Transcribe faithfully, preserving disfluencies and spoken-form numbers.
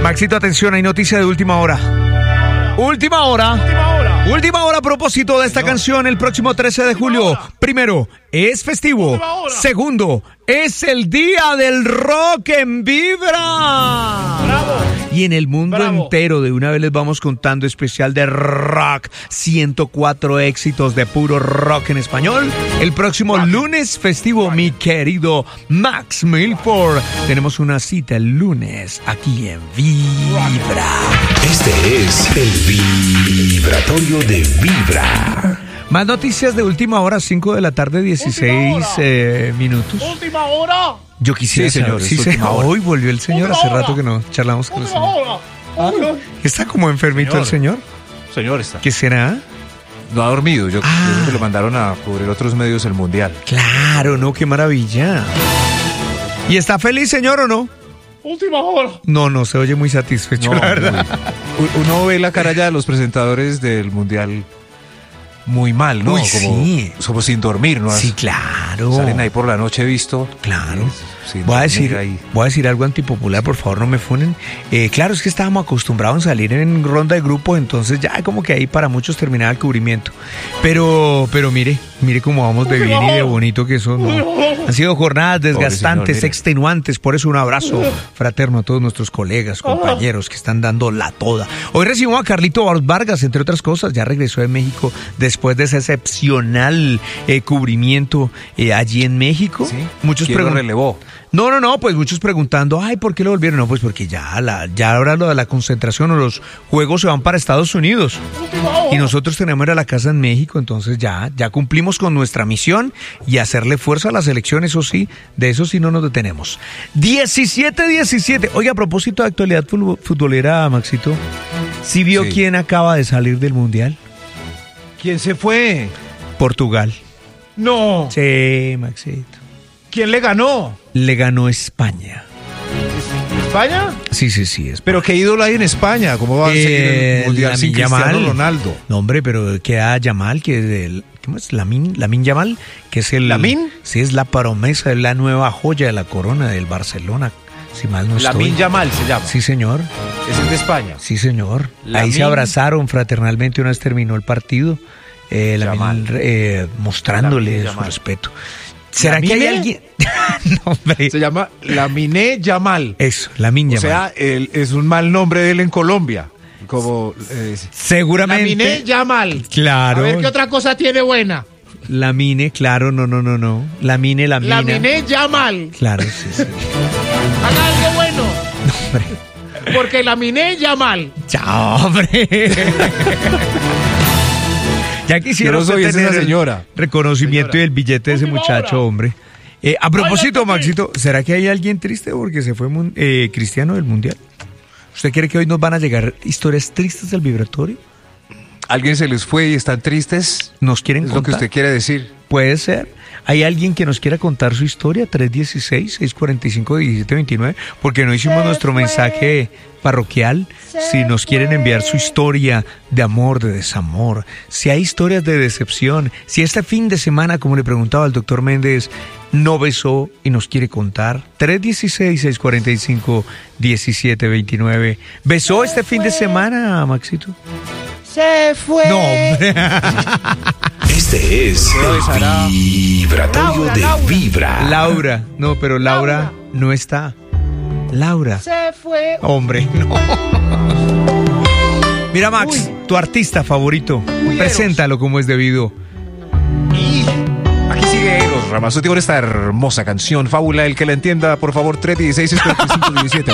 Maxito, atención, hay noticia de última hora. Última hora. Última hora. Última hora a propósito de esta canción el próximo trece de julio. Primero, es festivo. Segundo, es el día del rock en Vibra. Bravo. Y en el mundo Bravo. entero de una vez les vamos contando especial de rock, ciento cuatro éxitos de puro rock en español. El próximo rock. Lunes festivo, mi querido Max Milford. Tenemos una cita el lunes aquí en Vibra. Este es el Vibratorio de Vibra. Más noticias de última hora, cinco de la tarde, dieciséis eh, minutos. Última hora. Yo quisiera, Sí, señor, Sí, es señor. última hora. Hoy volvió el señor, Última hace hora. rato que no charlamos con el Última señor. hora. Ah, está como enfermito Señor. el señor. Señor, está. ¿Qué será? No ha dormido. Yo, Ah. yo creo que lo mandaron a cubrir otros medios el mundial. Claro, no, qué maravilla. ¿Y está feliz, señor, o no? Última hora. No, no, se oye muy satisfecho, No, la verdad. uy. Uno ve la cara ya de los presentadores del mundial muy mal, ¿no? Uy, como, sí. como sin dormir, ¿no? Sí, claro. Salen ahí por la noche, he visto. Claro. Sin Voy a dormir decir, ahí. voy a decir algo antipopular, por favor, no me funen. Eh, claro, es que estábamos acostumbrados a salir en ronda de grupos, entonces ya como que ahí para muchos terminaba el cubrimiento. Pero, pero mire, mire cómo vamos de bien y de bonito que eso, ¿no? Han sido jornadas desgastantes, señor, mire. extenuantes, por eso un abrazo fraterno a todos nuestros colegas, compañeros que están dando la toda. Hoy recibimos a Carlito Vargas, entre otras cosas, ya regresó de México después de ese excepcional eh, cubrimiento eh, allí en México. ¿Sí? Muchos ¿Quién lo pregun- relevó? No, no, no, pues muchos preguntando, ay, ¿por qué lo volvieron? No, pues porque ya, la, ya ahora lo de la concentración o los juegos se van para Estados Unidos. Última hora. Y nosotros tenemos ir a la casa en México, entonces ya, ya cumplimos con nuestra misión y hacerle fuerza a la selección, eso sí, de eso sí no nos detenemos. diecisiete diecisiete. Oiga, a propósito de actualidad fut- futbolera, Maxito, ¿sí vio Sí. quién acaba de salir del Mundial? ¿Quién se fue? Portugal. No. Sí, Maxito. ¿Quién le ganó? Le ganó España. ¿España? Sí, sí, sí. España. Pero qué ídolo hay en España. ¿Cómo va a seguir Eh, el mundial sin Lamine Cristiano Yamal. Ronaldo? No, hombre, pero queda Yamal, que es el... ¿Cómo es? Lamin, Lamin Yamal, que es el... ¿Lamin? Sí, es la promesa, es la nueva joya de la corona del Barcelona, si mal no estoy. Lamine Yamal se llama. Sí, señor. Es el de España. Sí, señor. Ahí Lamine- se abrazaron fraternalmente una vez terminó el partido, eh, Yamal. Lamine, eh, mostrándole Lamine su Yamal. respeto. ¿Será que hay ¿Lamine? alguien...? No, hombre. Se llama Lamine Yamal. Eso, Lamin O Yamal. sea, él, es un mal nombre de él en Colombia. Como eh, Seguramente... Lamine Yamal. Claro. A ver qué otra cosa tiene buena. Lamine, claro, no, no, no, no. Lamine, Lamina. Lamine Yamal. Claro, sí, sí. Haga algo bueno. No, hombre. Porque Lamine Yamal. Chao, hombre. Ya quisiera Yo no soy usted esa tener el señora. reconocimiento Señora. del billete de ese Última muchacho, hora. hombre. Eh, a propósito, Ay, Maxito, ¿será que hay alguien triste porque se fue mun- eh, Cristiano del Mundial? ¿Usted cree que hoy nos van a llegar historias tristes del vibratorio? alguien se les fue y están tristes. ¿Nos quieren Es lo contar? que usted quiere decir. Puede ser. ¿Hay alguien que nos quiera contar su historia? tres uno seis, seis cuatro cinco, uno siete dos nueve. Porque no hicimos nuestro mensaje parroquial. Si nos quieren enviar su historia de amor, de desamor, si hay historias de decepción, si este fin de semana, como le preguntaba el doctor Méndez, no besó y nos quiere contar. tres uno seis, seis cuatro cinco, uno siete dos nueve. ¿Besó este fin de semana, Maxito? Se fue. No, hombre. Este es el vibratorio Laura, de Laura. Vibra. Laura. No, pero Laura, Laura. no está. Laura. Se fue. Hombre, no. Mira, Max, Uy. tu artista favorito. Uy, Preséntalo como es debido. Y aquí sigue Eros Ramazzotti con esta hermosa canción, Fábula. El que la entienda, por favor, tres uno seis, seis cuatro cinco, uno siete